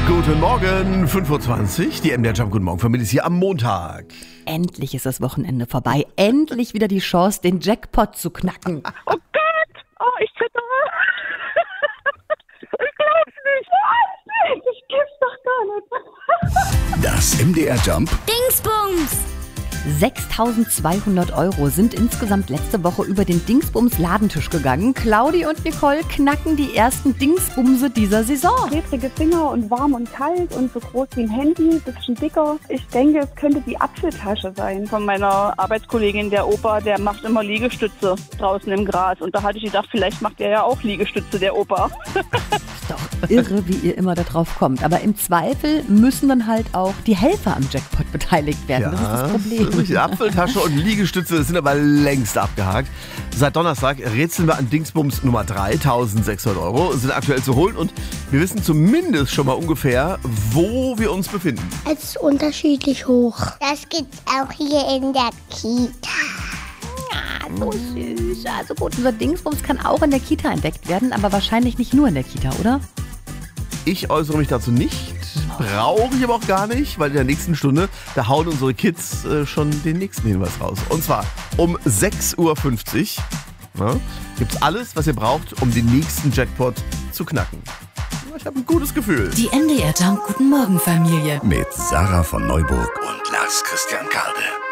Guten Morgen, 5:20 Uhr, die MDR Jump Guten Morgen Familie ist hier am Montag. Endlich ist das Wochenende vorbei. Endlich wieder die Chance, den Jackpot zu knacken. Oh Gott! Oh, ich zittere. Ich glaub's nicht. Ich gib's doch gar nicht. Das MDR Jump Dingsbums! 6.200 € sind insgesamt letzte Woche über den Dingsbums-Ladentisch gegangen. Claudi und Nicole knacken die ersten Dingsbumse dieser Saison. Klebrige Finger und warm und kalt und so groß wie ein Handy, bisschen dicker. Ich denke, es könnte die Apfeltasche sein von meiner Arbeitskollegin. Der Opa, der macht immer Liegestütze draußen im Gras. Und da hatte ich gedacht, vielleicht macht er ja auch Liegestütze, der Opa. Ist doch irre, wie ihr immer da drauf kommt. Aber im Zweifel müssen dann halt auch die Helfer am Jackpot beteiligt werden. Das ist das Problem. Die Apfeltasche und Liegestütze sind aber längst abgehakt. Seit Donnerstag rätseln wir an Dingsbums Nummer 3, 1.600 €, sind aktuell zu holen und wir wissen zumindest schon mal ungefähr, wo wir uns befinden. Es ist unterschiedlich hoch. Das gibt's auch hier in der Kita. So süß. Also gut, unser Dingsbums kann auch in der Kita entdeckt werden, aber wahrscheinlich nicht nur in der Kita, oder? Ich äußere mich dazu nicht, brauche ich aber auch gar nicht, weil in der nächsten Stunde, da hauen unsere Kids schon den nächsten Hinweis raus. Und zwar um 6:50 Uhr gibt's alles, was ihr braucht, um den nächsten Jackpot zu knacken. Ich habe ein gutes Gefühl. Die MDR Jump Guten Morgen Familie. mit Sarah von Neuburg und Lars Christian Karde.